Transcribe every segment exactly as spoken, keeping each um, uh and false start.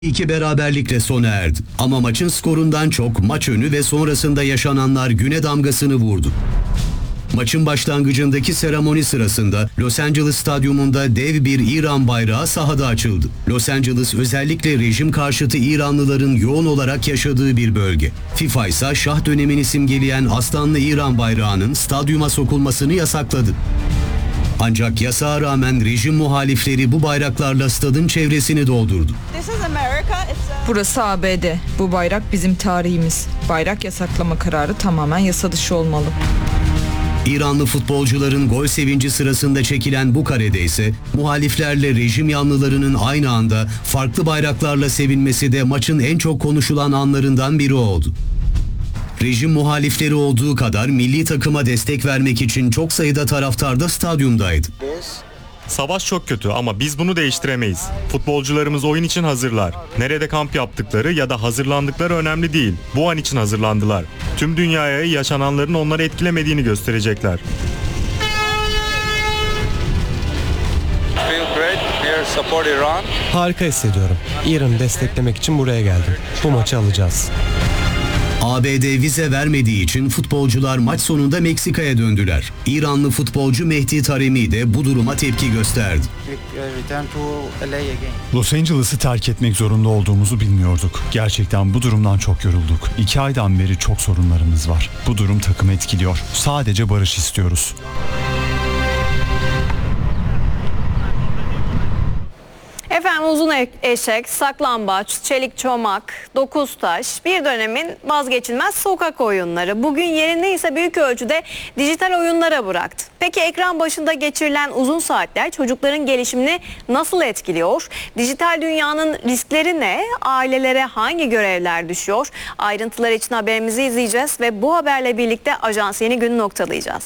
İki beraberlikle sona erdi. Ama maçın skorundan çok maç önü ve sonrasında yaşananlar güne damgasını vurdu. Maçın başlangıcındaki seremoni sırasında Los Angeles Stadyumunda dev bir İran bayrağı sahada açıldı. Los Angeles özellikle rejim karşıtı İranlıların yoğun olarak yaşadığı bir bölge. FIFA ise Şah dönemini simgeleyen aslanlı İran bayrağının stadyuma sokulmasını yasakladı. Ancak yasağa rağmen rejim muhalifleri bu bayraklarla stadın çevresini doldurdu. Burası A B D. Bu bayrak bizim tarihimiz. Bayrak yasaklama kararı tamamen yasa dışı olmalı. İranlı futbolcuların gol sevinci sırasında çekilen bu karede ise muhaliflerle rejim yanlılarının aynı anda farklı bayraklarla sevinmesi de maçın en çok konuşulan anlarından biri oldu. Rejim muhalifleri olduğu kadar milli takıma destek vermek için çok sayıda taraftar da stadyumdaydı. Savaş çok kötü ama biz bunu değiştiremeyiz. Futbolcularımız oyun için hazırlar. Nerede kamp yaptıkları ya da hazırlandıkları önemli değil. Bu an için hazırlandılar. Tüm dünyaya yaşananların onları etkilemediğini gösterecekler. Harika hissediyorum. İran'ı desteklemek için buraya geldim. Bu maçı alacağız. A B D vize vermediği için futbolcular maç sonunda Meksika'ya döndüler. İranlı futbolcu Mehdi Taremi de bu duruma tepki gösterdi. Los Angeles'ı terk etmek zorunda olduğumuzu bilmiyorduk. Gerçekten bu durumdan çok yorulduk. İki aydan beri çok sorunlarımız var. Bu durum takımı etkiliyor. Sadece barış istiyoruz. Efendim uzun eşek, saklambaç, çelik çomak, dokuz taş bir dönemin vazgeçilmez sokak oyunları. Bugün yerini ise büyük ölçüde dijital oyunlara bıraktı. Peki ekran başında geçirilen uzun saatler çocukların gelişimini nasıl etkiliyor? Dijital dünyanın riskleri ne? Ailelere hangi görevler düşüyor? Ayrıntılar için haberimizi izleyeceğiz ve bu haberle birlikte Ajans Yeni Günü noktalayacağız.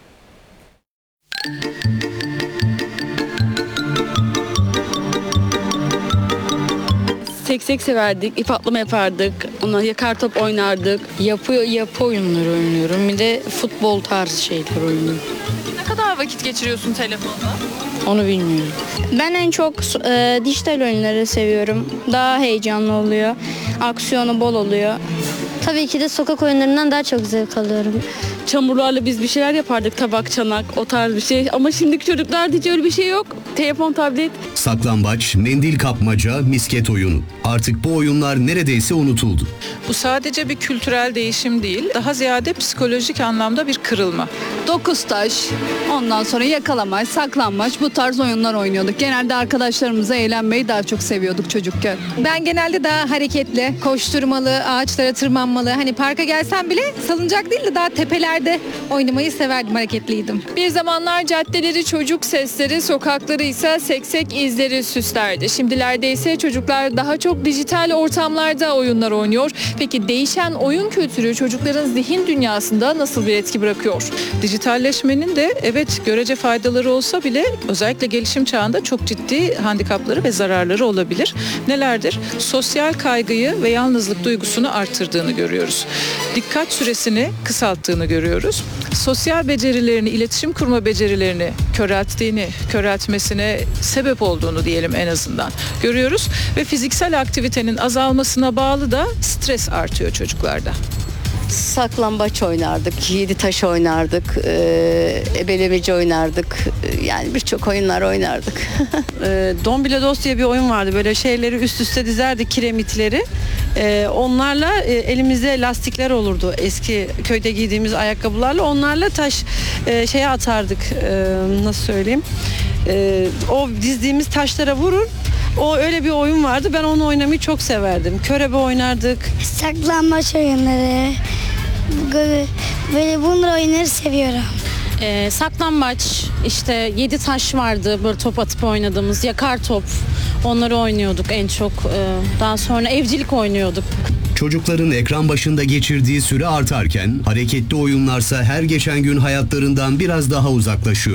Seksek severdik, ip atlama yapardık, ona yakar top oynardık. Yapı, yapı oyunları oynuyorum, bir de futbol tarzı şeyler oynuyorum. Ne kadar vakit geçiriyorsun telefonda? Onu bilmiyorum. Ben en çok e, dijital oyunları seviyorum. Daha heyecanlı oluyor, aksiyonu bol oluyor. Tabii ki de sokak oyunlarından daha çok zevk alıyorum. Çamurlarla biz bir şeyler yapardık, tabak, çanak, o tarz bir şey. Ama şimdiki çocuklarda hiç öyle bir şey yok. Telefon, tablet. Saklambaç, mendil kapmaca, misket oyunu. Artık bu oyunlar neredeyse unutuldu. Bu sadece bir kültürel değişim değil, daha ziyade psikolojik anlamda bir kırılma. Dokuz taş, ondan sonra yakalamaç, saklanmaç bu tarz oyunlar oynuyorduk. Genelde arkadaşlarımızla eğlenmeyi daha çok seviyorduk çocukken. Ben genelde daha hareketli, koşturmalı, ağaçlara tırmanmalı. Hani parka gelsem bile salıncak değil de daha tepelerde oynamayı severdim, hareketliydim. Bir zamanlar caddeleri çocuk sesleri, sokakları ise seksek izleri süslerdi. Şimdilerde ise çocuklar daha çok dijital ortamlarda oyunlar oynuyor. Peki değişen oyun kültürü çocukların zihin dünyasında nasıl bir etki bırakıyor? Dijitalleşmenin de evet görece faydaları olsa bile özellikle gelişim çağında çok ciddi handikapları ve zararları olabilir. Nelerdir? Sosyal kaygıyı ve yalnızlık duygusunu artırdığını görüyoruz. Dikkat süresini kısalttığını görüyoruz. Sosyal becerilerini, iletişim kurma becerilerini körelttiğini, köreltmesine sebep olduğunu diyelim en azından görüyoruz. Ve fiziksel aktivitenin azalmasına bağlı da stres artıyor çocuklarda. Saklambaç oynardık, yedi taş oynardık, e, ebelemeci oynardık. Yani birçok oyunlar oynardık. e, Dombilados diye bir oyun vardı. Böyle şeyleri üst üste dizerdik, kiremitleri. E, onlarla e, elimizde lastikler olurdu. Eski köyde giydiğimiz ayakkabılarla. Onlarla taş e, şeye atardık. E, nasıl söyleyeyim? E, o dizdiğimiz taşlara vurur. O öyle bir oyun vardı. Ben onu oynamayı çok severdim. Körebe oynardık. Saklanmaç oyunları. Böyle bunları oyunları seviyorum. E, saklambaç, işte yedi taş vardı böyle top atıp oynadığımız, yakar top. Onları oynuyorduk en çok. E, daha sonra evcilik oynuyorduk. Çocukların ekran başında geçirdiği süre artarken hareketli oyunlarsa her geçen gün hayatlarından biraz daha uzaklaşıyor.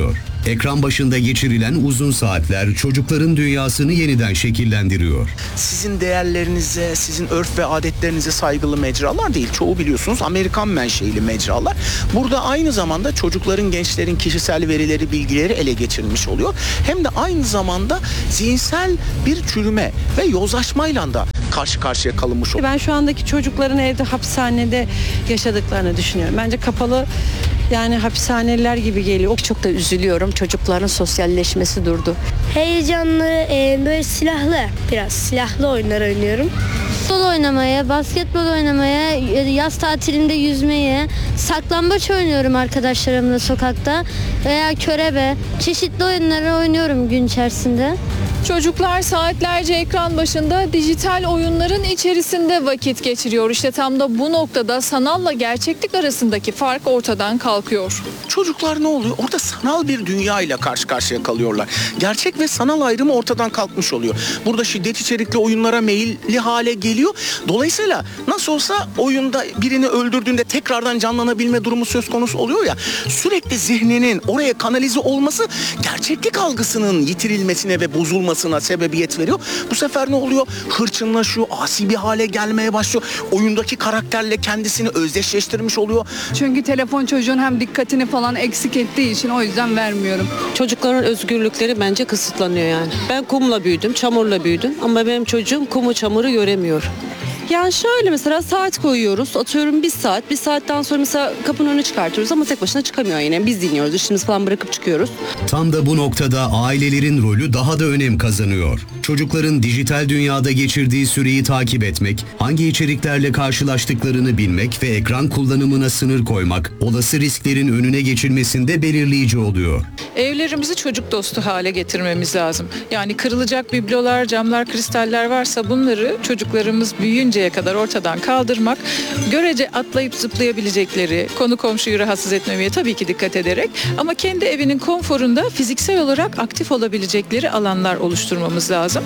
Ekran başında geçirilen uzun saatler çocukların dünyasını yeniden şekillendiriyor. Sizin değerlerinize, sizin örf ve adetlerinize saygılı mecralar değil. Çoğu biliyorsunuz Amerikan menşeili mecralar. Burada aynı zamanda çocukların, gençlerin kişisel verileri, bilgileri ele geçirilmiş oluyor. Hem de aynı zamanda zihinsel bir çürüme ve yozlaşmayla da karşı karşıya kalınmış oluyor. Ben şu andaki çocukların evde hapishanede yaşadıklarını düşünüyorum. Bence kapalı yani hapishaneler gibi geliyor. Çok da üzülüyorum. Çocukların sosyalleşmesi durdu. Heyecanlı, e, böyle silahlı, biraz silahlı oyunlar oynuyorum. Futbol oynamaya, basketbol oynamaya, yaz tatilinde yüzmeye, saklambaç oynuyorum arkadaşlarımla sokakta veya körebe. Çeşitli oyunları oynuyorum gün içerisinde. Çocuklar saatlerce ekran başında dijital oyunların içerisinde vakit geçiriyor. İşte tam da bu noktada sanalla gerçeklik arasındaki fark ortadan kalkıyor. Çocuklar ne oluyor? Orada sanal bir dünya ile karşı karşıya kalıyorlar. Gerçek ve sanal ayrımı ortadan kalkmış oluyor. Burada şiddet içerikli oyunlara meyilli hale geliyor. Dolayısıyla nasıl olsa oyunda birini öldürdüğünde tekrardan canlanabilme durumu söz konusu oluyor ya. Sürekli zihninin oraya kanalize olması gerçeklik algısının yitirilmesine ve bozulmasına sebebiyet veriyor. Bu sefer ne oluyor? Hırçınlaşıyor, asi bir hale gelmeye başlıyor. Oyundaki karakterle kendisini özdeşleştirmiş oluyor. Çünkü telefon çocuğun hem dikkatini falan eksik ettiği için o yüzden vermiyorum. Çocukların özgürlükleri bence kısıtlanıyor yani. Ben kumla büyüdüm, çamurla büyüdüm ama benim çocuğum kumu çamuru göremiyor. Yani şöyle mesela saat koyuyoruz. Atıyorum bir saat. Bir saatten sonra mesela kapının önüne çıkartıyoruz ama tek başına çıkamıyor yine. Biz dinliyoruz. İşimizi falan bırakıp çıkıyoruz. Tam da bu noktada ailelerin rolü daha da önem kazanıyor. Çocukların dijital dünyada geçirdiği süreyi takip etmek, hangi içeriklerle karşılaştıklarını bilmek ve ekran kullanımına sınır koymak, olası risklerin önüne geçilmesinde belirleyici oluyor. Evlerimizi çocuk dostu hale getirmemiz lazım. Yani kırılacak biblolar, camlar, kristaller varsa bunları çocuklarımız büyüyünceye kadar ortadan kaldırmak, görece atlayıp zıplayabilecekleri, konu komşuyu rahatsız etmemeye tabii ki dikkat ederek ama kendi evinin konforunda fiziksel olarak aktif olabilecekleri alanlar oluşturmamız lazım.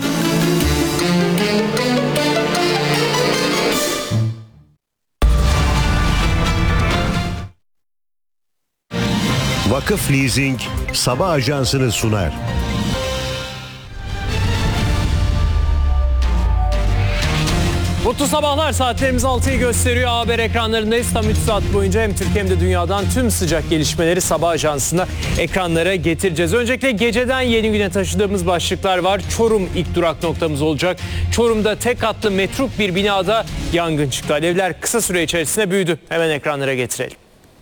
Vakıf Leasing sabah ajansını sunar. Mutlu sabahlar, saatlerimiz altıyı gösteriyor. Haber ekranlarındayız. Tam üç saat boyunca hem Türkiye hem de dünyadan tüm sıcak gelişmeleri sabah ajansında ekranlara getireceğiz. Öncelikle geceden yeni güne taşıdığımız başlıklar var. Çorum ilk durak noktamız olacak. Çorum'da tek katlı metruk bir binada yangın çıktı. Alevler kısa süre içerisinde büyüdü. Hemen ekranlara getirelim.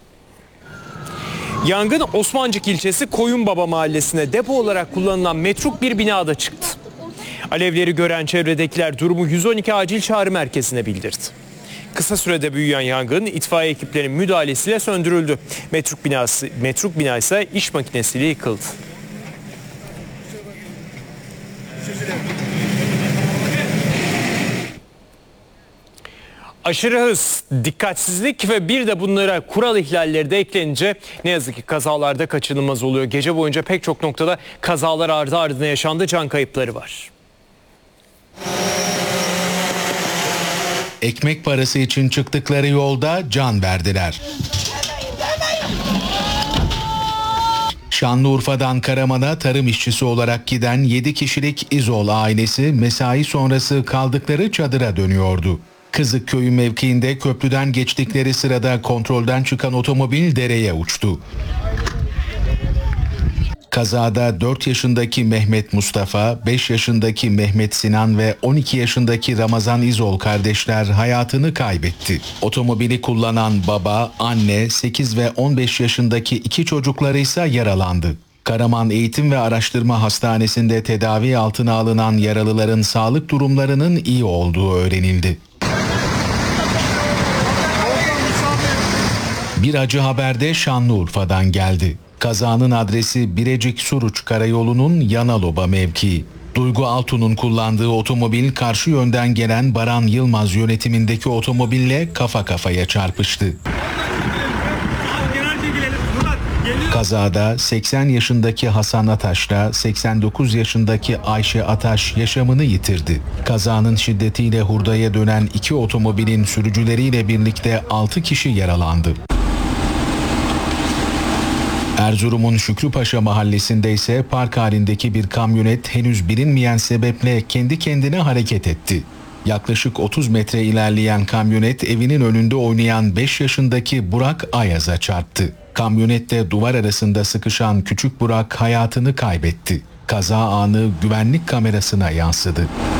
Yangın Osmancık ilçesi Koyunbaba mahallesine depo olarak kullanılan metruk bir binada çıktı. Alevleri gören çevredekiler durumu yüz on iki acil çağrı merkezine bildirdi. Kısa sürede büyüyen yangın itfaiye ekiplerinin müdahalesiyle söndürüldü. Metruk binası, metruk bina ise iş makinesiyle yıkıldı. Aşırı hız, dikkatsizlik ve bir de bunlara kural ihlalleri de eklenince ne yazık ki kazalarda kaçınılmaz oluyor. Gece boyunca pek çok noktada kazalar ardı ardına yaşandı, can kayıpları var. Ekmek parası için çıktıkları yolda can verdiler. Şanlıurfa'dan Karaman'a tarım işçisi olarak giden yedi kişilik İzol ailesi mesai sonrası kaldıkları çadıra dönüyordu. Kızıkköy mevkiinde köprüden geçtikleri sırada kontrolden çıkan otomobil dereye uçtu. Kazada dört yaşındaki Mehmet Mustafa, beş yaşındaki Mehmet Sinan ve on iki yaşındaki Ramazan İzol kardeşler hayatını kaybetti. Otomobili kullanan baba, anne, sekiz ve on beş yaşındaki iki çocukları ise yaralandı. Karaman Eğitim ve Araştırma Hastanesi'nde tedavi altına alınan yaralıların sağlık durumlarının iyi olduğu öğrenildi. Bir acı haber de Şanlıurfa'dan geldi. Kazanın adresi Birecik-Suruç Karayolu'nun Yanaloba mevkii. Duygu Altun'un kullandığı otomobil karşı yönden gelen Baran Yılmaz yönetimindeki otomobille kafa kafaya çarpıştı. Kazada seksen yaşındaki Hasan Ataş'la seksen dokuz yaşındaki Ayşe Ataş yaşamını yitirdi. Kazanın şiddetiyle hurdaya dönen iki otomobilin sürücüleriyle birlikte altı kişi yaralandı. Erzurum'un Şükrüpaşa mahallesinde ise park halindeki bir kamyonet henüz bilinmeyen sebeple kendi kendine hareket etti. Yaklaşık otuz metre ilerleyen kamyonet evinin önünde oynayan beş yaşındaki Burak Ayaz'a çarptı. Kamyonette duvar arasında sıkışan küçük Burak hayatını kaybetti. Kaza anı güvenlik kamerasına yansıdı.